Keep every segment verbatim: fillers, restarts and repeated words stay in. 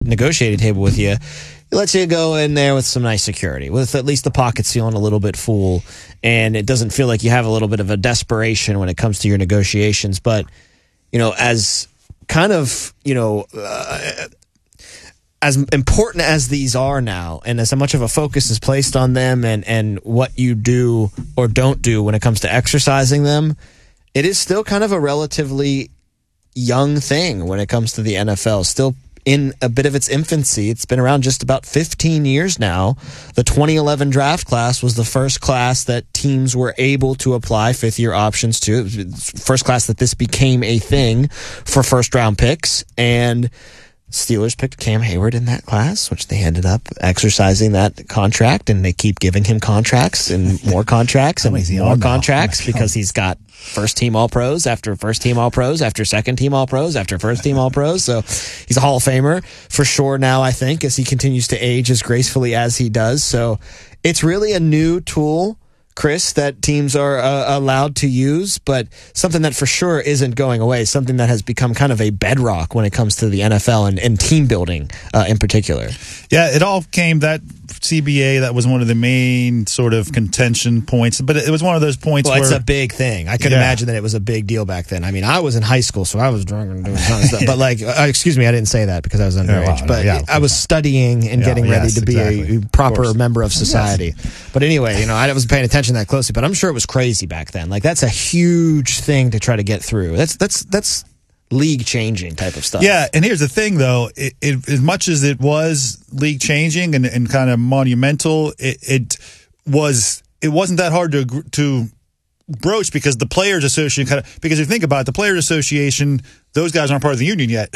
negotiating table with you, it lets you go in there with some nice security, with at least the pockets feeling a little bit full, and it doesn't feel like you have a little bit of a desperation when it comes to your negotiations. But, you know, as kind of, you know, uh, as important as these are now, and as much of a focus is placed on them and, and what you do or don't do when it comes to exercising them, it is still kind of a relatively young thing when it comes to the N F L. Still in a bit of its infancy. It's been around just about fifteen years now. The twenty eleven draft class was the first class that teams were able to apply fifth-year options to. It was the first class that this became a thing for first-round picks, and Steelers picked Cam Hayward in that class, which they ended up exercising that contract, and they keep giving him contracts and more contracts and more contracts because he's got first-team All-Pros after first-team All-Pros after second-team All-Pros after first-team All-Pros. So he's a Hall of Famer for sure now, I think, as he continues to age as gracefully as he does. So it's really a new tool, Chris, that teams are uh, allowed to use, but something that for sure isn't going away, something that has become kind of a bedrock when it comes to the N F L and, and team building uh, in particular. Yeah, it all came, that C B A, that was one of the main sort of contention points, but it was one of those points well, where... it's a big thing. I could yeah. imagine that it was a big deal back then. I mean, I was in high school, so I was drunk and doing some stuff. But, like, uh, excuse me, I didn't say that because I was underage. Yeah, well, but yeah, I was studying and yeah, getting ready yes, to be exactly. a proper of member of society. Yes. But anyway, you know, I wasn't paying attention that closely, but I'm sure it was crazy back then. Like, that's a huge thing to try to get through. That's that's that's league-changing type of stuff. Yeah, and here's the thing, though. It, it, as much as it was league-changing and, and kind of monumental, it, it was it wasn't that hard to to broach because the Players Association kind of because if you think about it, the Players Association, those guys aren't part of the union yet,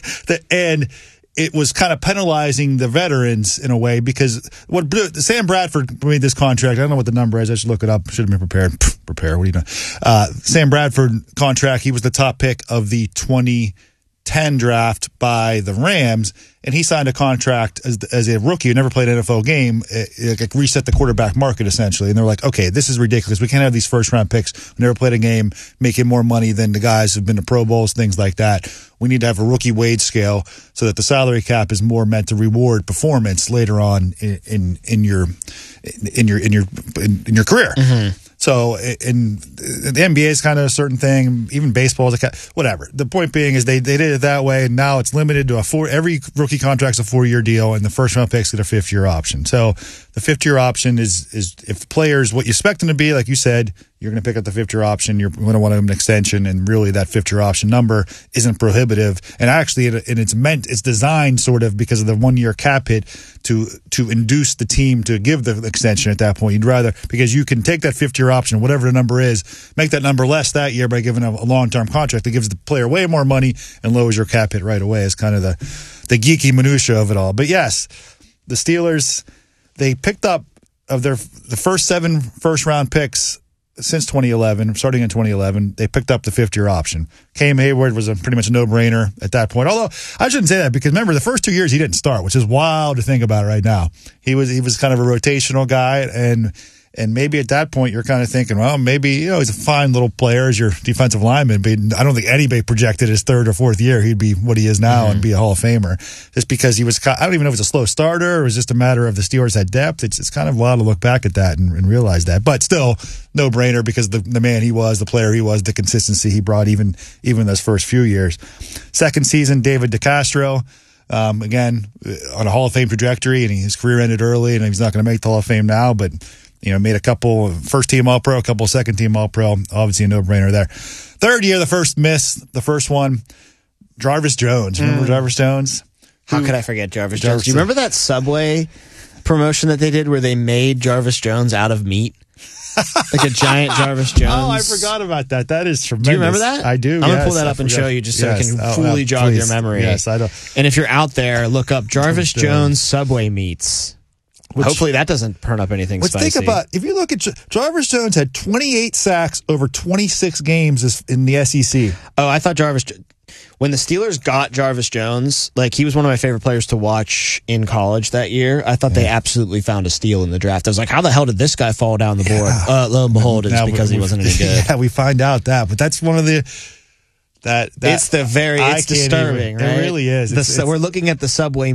and it was kind of penalizing the veterans in a way because what Sam Bradford made this contract. I don't know what the number is. I should look it up. Should have been prepared. Prepare. What are you doing? Uh, Sam Bradford contract. He was the top pick of the twenty ten draft by the Rams, and he signed a contract as as a rookie who never played an N F L game. It, it reset the quarterback market essentially, and they're like, okay, this is ridiculous. We can't have these first round picks who never played a game making more money than the guys who've been to Pro Bowls, things like that. We need to have a rookie wage scale so that the salary cap is more meant to reward performance later on in in, in your in your in your in, in your career. Mm-hmm. So, in the N B A is kind of a certain thing. Even baseball is a whatever. The point being is they, they did it that way, and now it's limited to a four. Every rookie contract's a four year deal, and the first round picks get a fifth year option. So, the fifth year option is is if players what you expect them to be, like you said, you're going to pick up the fifth year option. You're going to want an extension, and really that fifth year option number isn't prohibitive. And actually, it, and it's meant it's designed sort of because of the one year cap hit to to induce the team to give the extension at that point. You'd rather because you can take that fifth year option, whatever the number is, make that number less that year by giving a, a long term contract that gives the player way more money and lowers your cap hit right away. Is kind of the the geeky minutia of it all. But yes, the Steelers, they picked up of their the first seven first round picks since twenty eleven, starting in twenty eleven, they picked up the fifth-year option. Cam Hayward was a pretty much a no-brainer at that point. Although I shouldn't say that because remember the first two years he didn't start, which is wild to think about right now. He was he was kind of a rotational guy, and and maybe at that point you're kind of thinking, well, maybe you know he's a fine little player as your defensive lineman, but I don't think anybody projected his third or fourth year he'd be what he is now mm-hmm. and be a Hall of Famer just because he was. I don't even know if it was a slow starter or it was just a matter of the Steelers had depth. It's it's kind of wild to look back at that and, and realize that, but still. No brainer because the the man he was, the player he was, the consistency he brought even even those first few years. Second season, David DeCastro, um, again on a Hall of Fame trajectory, and his career ended early, and he's not going to make the Hall of Fame now, but you know made a couple first team All Pro, a couple second team All Pro, obviously a no brainer there. Third year, the first miss, the first one, Jarvis Jones. Remember mm. Jarvis Jones? How Who, could I forget Jarvis, Jarvis Jones? Do you remember that Subway promotion that they did where they made Jarvis Jones out of meat? Like a giant Jarvis Jones. Oh, I forgot about that. That is tremendous. Do you remember that? I do. I'm yes, gonna pull that up and show you just so yes. it can oh, fully oh, jog please. your memory. Yes, I don't. And if you're out there, look up Jarvis Jones Subway meats. Which, Hopefully that doesn't turn up anything let's spicy. Think about if you look at Jarvis Jones had twenty-eight sacks over twenty-six games in the S E C. Oh, I thought Jarvis. When the Steelers got Jarvis Jones, like he was one of my favorite players to watch in college that year. I thought yeah. they absolutely found a steal in the draft. I was like, how the hell did this guy fall down the board? Yeah. Uh, lo and behold, it's now, because we, he wasn't any good. Yeah, we find out that. But that's one of the That, that it's the very I it's can't disturbing, even- right? It really is. The It's- su- it's- we're looking at the subway